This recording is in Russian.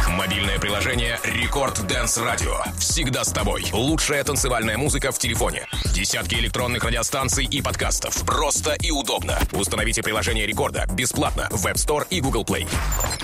Мобильное приложение Рекорд Дэнс Радио. Всегда с тобой. Лучшая танцевальная музыка в телефоне. Десятки электронных радиостанций и подкастов. Просто и удобно. Установите приложение Рекорда бесплатно в App Store и Google Play.